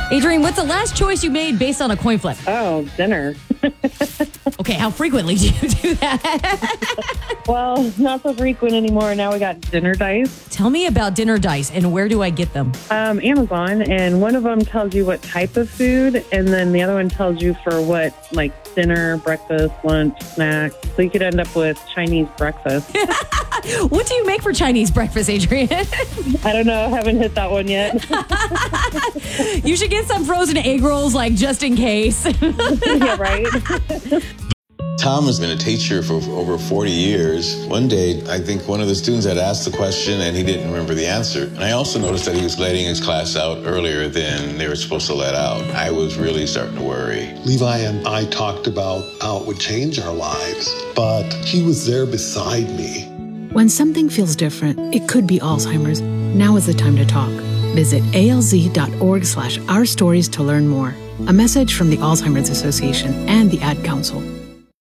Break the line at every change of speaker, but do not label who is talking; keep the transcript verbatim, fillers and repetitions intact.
Adrienne, what's the last choice you made based on a coin flip?
Oh, dinner.
Okay, how frequently do you do that?
Well, not so frequent anymore. Now we got dinner dice.
Tell me about dinner dice and where do I get them?
Um, Amazon, and one of them tells you what type of food, and then the other one tells you for what, like dinner, breakfast, lunch, snack. So you could end up with Chinese breakfast.
What do you make for Chinese breakfast, Adrienne?
I don't know. Haven't hit that one yet.
You should get some frozen egg rolls, like just in case.
Yeah, right.
Tom has been a teacher for over forty years. One day, I think one of the students had asked the question and he didn't remember the answer. And I also noticed that he was letting his class out earlier than they were supposed to let out. I was really starting to worry.
Levi and I talked about how it would change our lives, but he was there beside me.
When something feels different, it could be Alzheimer's. Now is the time to talk. Visit alz.org slash our stories to learn more. A message from the Alzheimer's Association and the Ad Council.